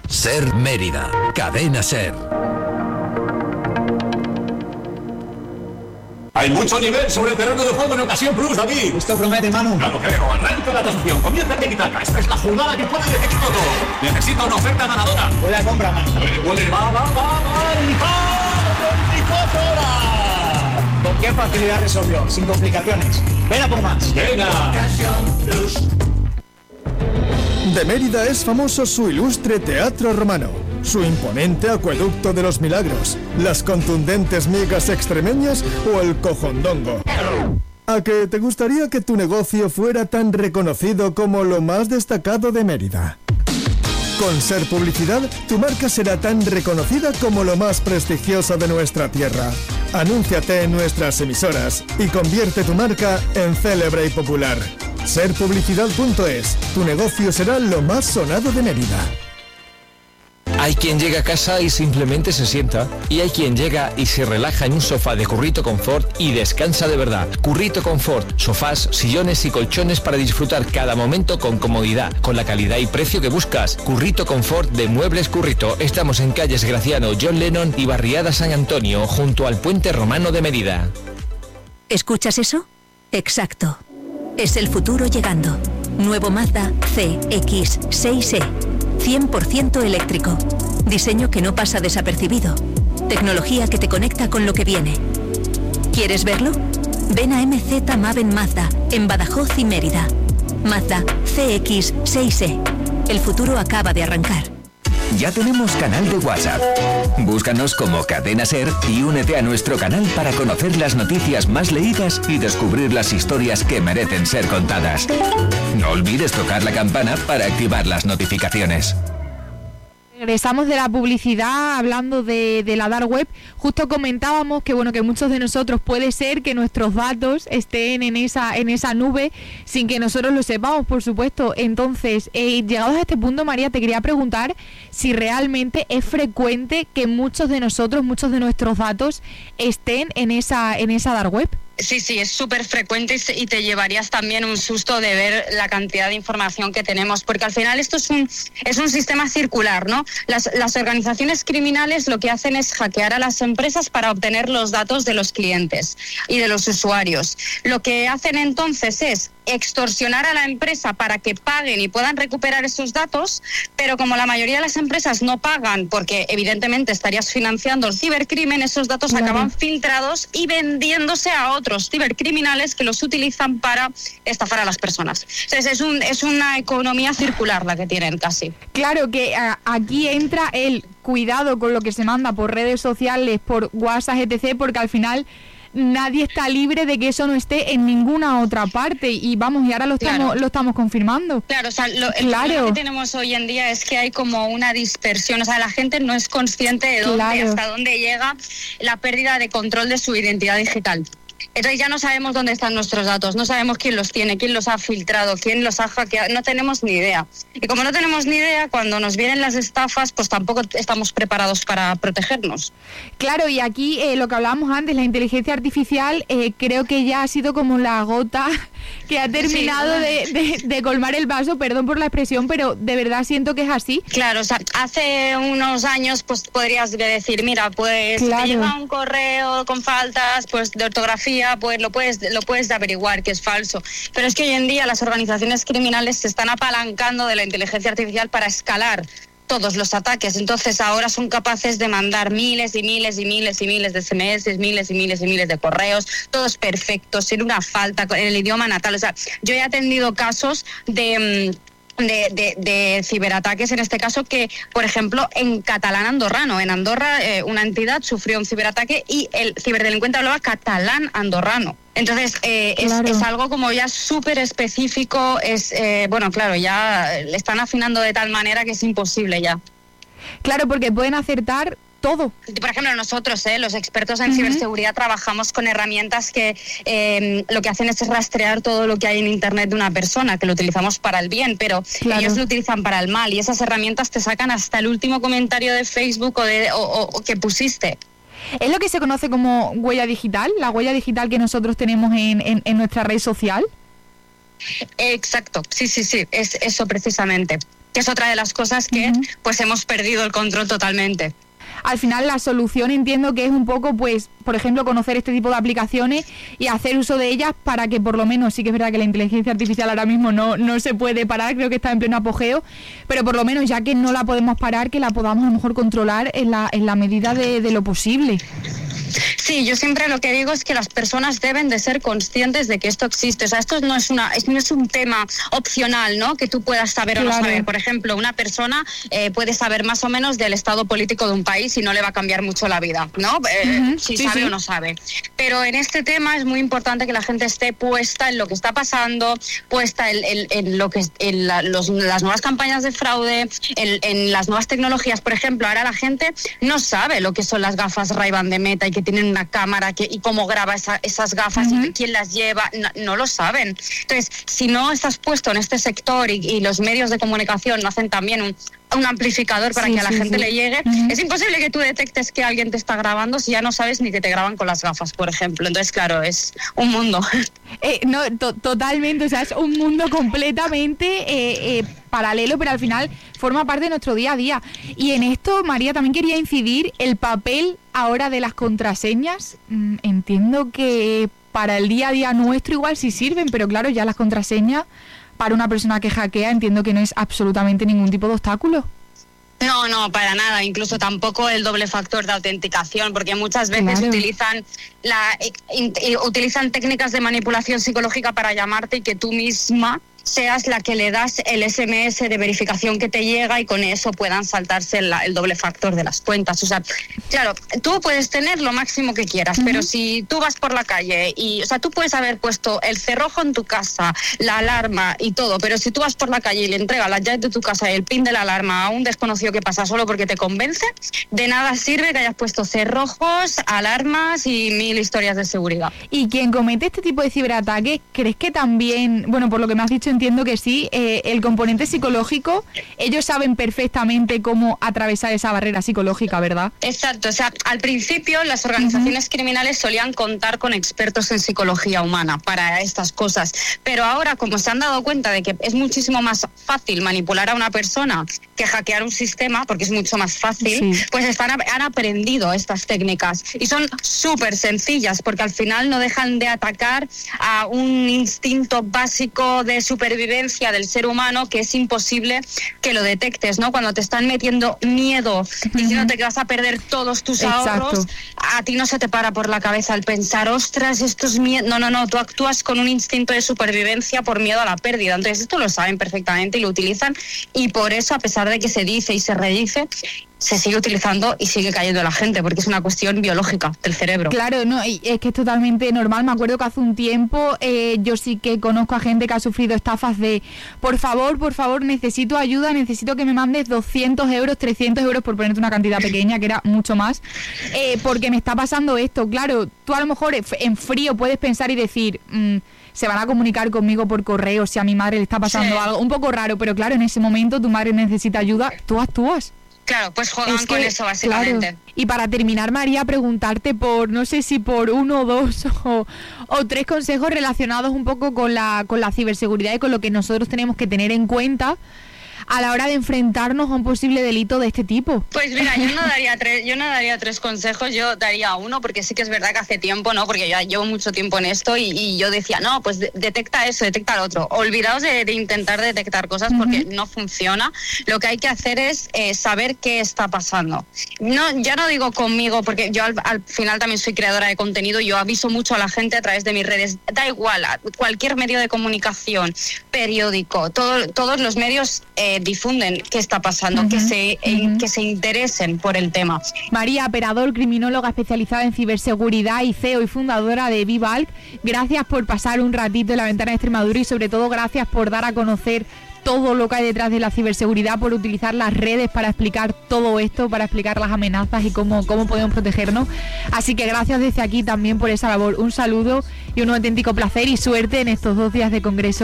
Ser Mérida, Cadena Ser. Hay mucho nivel sobre el terreno de juego en Ocasión Plus, David. Esto promete, Manu. Ya lo creo. Arranca la tasación. Comienza el tiki-taka. Esta es la jugada que pone de éxito todo. Necesita una oferta ganadora. Huele a compra, Manu. Va. 24 horas. ¿Con qué facilidad resolvió? Sin complicaciones. Ven a por más. Venga. Ocasión Plus. De Mérida es famoso su ilustre teatro romano, su imponente acueducto de los milagros, las contundentes migas extremeñas o el cojondongo. ¿A que te gustaría que tu negocio fuera tan reconocido como lo más destacado de Mérida? Con Ser Publicidad, tu marca será tan reconocida como lo más prestigioso de nuestra tierra. Anúnciate en nuestras emisoras y convierte tu marca en célebre y popular. Serpublicidad.es. Tu negocio será lo más sonado de Mérida. Hay quien llega a casa y simplemente se sienta. Y hay quien llega y se relaja en un sofá de Currito Confort y descansa de verdad. Currito Confort, sofás, sillones y colchones para disfrutar cada momento con comodidad, con la calidad y precio que buscas. Currito Confort de Muebles Currito. Estamos en calles Graciano, John Lennon y Barriada San Antonio, junto al Puente Romano de Mérida. ¿Escuchas eso? Exacto. Es el futuro llegando. Nuevo Mazda CX-6e. 100% eléctrico. Diseño que no pasa desapercibido. Tecnología que te conecta con lo que viene. ¿Quieres verlo? Ven a MZ Maven Mazda, en Badajoz y Mérida. Mazda CX-6e. El futuro acaba de arrancar. Ya tenemos canal de WhatsApp. Búscanos como Cadena Ser y únete a nuestro canal para conocer las noticias más leídas y descubrir las historias que merecen ser contadas. No olvides tocar la campana para activar las notificaciones. Regresamos de la publicidad hablando de la dark web. Justo comentábamos que bueno, que muchos de nosotros puede ser que nuestros datos estén en esa nube sin que nosotros lo sepamos, por supuesto. Entonces, llegados a este punto, María, te quería preguntar si realmente es frecuente que muchos de nosotros, muchos de nuestros datos estén en esa dark web. Sí, es súper frecuente y te llevarías también un susto de ver la cantidad de información que tenemos, porque al final esto es un sistema circular, ¿no? Las organizaciones criminales lo que hacen es hackear a las empresas para obtener los datos de los clientes y de los usuarios. Lo que hacen entonces es extorsionar a la empresa para que paguen y puedan recuperar esos datos, pero como la mayoría de las empresas no pagan porque evidentemente estarías financiando el cibercrimen, esos datos acaban filtrados y vendiéndose a otros cibercriminales que los utilizan para estafar a las personas. Entonces es una economía circular la que tienen casi. Claro que aquí entra el cuidado con lo que se manda por redes sociales, por WhatsApp, etc., porque al final nadie está libre de que eso no esté en ninguna otra parte y vamos, y ahora lo estamos confirmando. Claro, o sea, el problema que tenemos hoy en día es que hay como una dispersión, o sea, la gente no es consciente de hasta dónde llega la pérdida de control de su identidad digital. Entonces ya no sabemos dónde están nuestros datos, no sabemos quién los tiene, quién los ha filtrado, quién los ha hackeado, no tenemos ni idea. Y como no tenemos ni idea, cuando nos vienen las estafas, pues tampoco estamos preparados para protegernos. Claro, y aquí lo que hablábamos antes, la inteligencia artificial, creo que ya ha sido como la gota que ha terminado de colmar el vaso, perdón por la expresión, pero de verdad siento que es así. Claro, o sea, hace unos años pues podrías decir, mira, pues te llega un correo con faltas pues de ortografía, pues lo puedes averiguar que es falso. Pero es que hoy en día las organizaciones criminales se están apalancando de la inteligencia artificial para escalar todos los ataques. Entonces ahora son capaces de mandar miles y miles de SMS, miles y miles de correos, todos perfectos, sin una falta, en el idioma natal. O sea, yo he atendido casos de ciberataques, en este caso, que, por ejemplo, en catalán andorrano. En Andorra, una entidad sufrió un ciberataque y el ciberdelincuente hablaba catalán andorrano. Entonces, es algo como ya súper específico, ya le están afinando de tal manera que es imposible ya. Claro, porque pueden acertar todo. Por ejemplo, nosotros, los expertos en ciberseguridad, trabajamos con herramientas que lo que hacen es rastrear todo lo que hay en Internet de una persona, que lo utilizamos para el bien, pero ellos lo utilizan para el mal, y esas herramientas te sacan hasta el último comentario de Facebook o que pusiste. ¿Es lo que se conoce como huella digital? ¿La huella digital que nosotros tenemos en nuestra red social? Exacto, sí, es eso precisamente. que es otra de las cosas que pues hemos perdido el control totalmente. Al final la solución entiendo que es un poco, pues, por ejemplo, conocer este tipo de aplicaciones y hacer uso de ellas para que por lo menos, sí que es verdad que la inteligencia artificial ahora mismo no se puede parar, creo que está en pleno apogeo, pero por lo menos ya que no la podemos parar, que la podamos a lo mejor controlar en la medida de lo posible. Sí, yo siempre lo que digo es que las personas deben de ser conscientes de que esto existe. O sea, esto no es un tema opcional, ¿no? Que tú puedas saber o no saber. Por ejemplo, una persona puede saber más o menos del estado político de un país y no le va a cambiar mucho la vida, ¿no? Si sabe o no sabe. Pero en este tema es muy importante que la gente esté puesta en lo que está pasando, puesta en lo que las nuevas campañas de fraude, en las nuevas tecnologías. Por ejemplo, ahora la gente no sabe lo que son las gafas Ray-Ban de Meta y que tienen una cámara y cómo graba esas gafas y quién las lleva, no lo saben. Entonces, si no estás puesto en este sector y los medios de comunicación no hacen también un amplificador para que a la gente le llegue, es imposible que tú detectes que alguien te está grabando si ya no sabes ni que te graban con las gafas, por ejemplo. Entonces, claro, es un mundo. Totalmente, o sea, es un mundo completamente paralelo, pero al final forma parte de nuestro día a día. Y en esto, María, también quería incidir el papel ahora de las contraseñas. Entiendo que para el día a día nuestro igual sí sirven, pero claro, ya las contraseñas para una persona que hackea entiendo que no es absolutamente ningún tipo de obstáculo. No, para nada. Incluso tampoco el doble factor de autenticación, porque muchas veces utilizan técnicas de manipulación psicológica para llamarte y que tú misma seas la que le das el SMS de verificación que te llega y con eso puedan saltarse el doble factor de las cuentas. O sea, claro, tú puedes tener lo máximo que quieras, pero si tú vas por la calle tú puedes haber puesto el cerrojo en tu casa, la alarma y todo, pero si tú vas por la calle y le entregas las llaves de tu casa y el pin de la alarma a un desconocido que pasa solo porque te convence, de nada sirve que hayas puesto cerrojos, alarmas y 1000 historias de seguridad. Y quien comete este tipo de ciberataques, ¿crees que también, bueno, por lo que me has dicho, entiendo que sí, el componente psicológico, ellos saben perfectamente cómo atravesar esa barrera psicológica, ¿verdad? Exacto, o sea, al principio las organizaciones criminales solían contar con expertos en psicología humana para estas cosas, pero ahora como se han dado cuenta de que es muchísimo más fácil manipular a una persona que hackear un sistema, porque es mucho más fácil, pues han aprendido estas técnicas y son súper sencillas porque al final no dejan de atacar a un instinto básico de supervivencia del ser humano que es imposible que lo detectes, ¿no? Cuando te están metiendo miedo, diciéndote que vas a perder todos tus ahorros, a ti no se te para por la cabeza el pensar, ostras, esto es miedo. No, tú actúas con un instinto de supervivencia por miedo a la pérdida. Entonces esto lo saben perfectamente y lo utilizan y por eso, a pesar de que se dice y se redice, se sigue utilizando y sigue cayendo la gente, porque es una cuestión biológica del cerebro. Claro, no, y es que es totalmente normal. Me acuerdo que hace un tiempo yo sí que conozco a gente que ha sufrido estafas de por favor, necesito ayuda, necesito que me mandes 200 euros, 300 euros, por ponerte una cantidad pequeña, que era mucho más, porque me está pasando esto. Claro, tú a lo mejor en frío puedes pensar y decir... se van a comunicar conmigo por correo si a mi madre le está pasando algo, un poco raro, pero claro, en ese momento tu madre necesita ayuda, tú actúas. Claro, pues juegan con eso básicamente. Claro. Y para terminar, María, preguntarte por, no sé si por 1 o 2 o 3 consejos relacionados un poco con la ciberseguridad y con lo que nosotros tenemos que tener en cuenta a la hora de enfrentarnos a un posible delito de este tipo. Pues mira, yo no daría 3 consejos, yo daría 1, porque sí que es verdad que hace tiempo, ¿no? Porque ya llevo mucho tiempo en esto y yo decía, no, pues detecta eso, detecta lo otro. Olvidaos de intentar detectar cosas porque no funciona. Lo que hay que hacer es saber qué está pasando. No, ya no digo conmigo, porque yo al final también soy creadora de contenido y yo aviso mucho a la gente a través de mis redes. Da igual, cualquier medio de comunicación, periódico, todos los medios difunden qué está pasando, que se interesen por el tema. María Perador, criminóloga especializada en ciberseguridad y CEO y fundadora de Vivalc, gracias por pasar un ratito en La Ventana de Extremadura y sobre todo gracias por dar a conocer todo lo que hay detrás de la ciberseguridad, por utilizar las redes para explicar todo esto, para explicar las amenazas y cómo podemos protegernos. Así que gracias desde aquí también por esa labor. Un saludo y un auténtico placer y suerte en estos 2 días de congreso.